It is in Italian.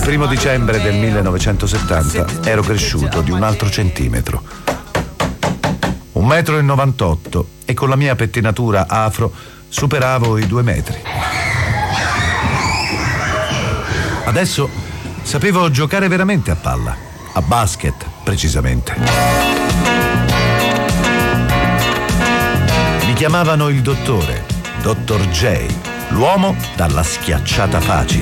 1° dicembre del 1970 ero cresciuto di un altro centimetro. 1,98 m e con la mia pettinatura afro superavo i 2 metri. Adesso sapevo giocare veramente a palla, a basket precisamente. Mi chiamavano il dottore, Dr. J, l'uomo dalla schiacciata facile.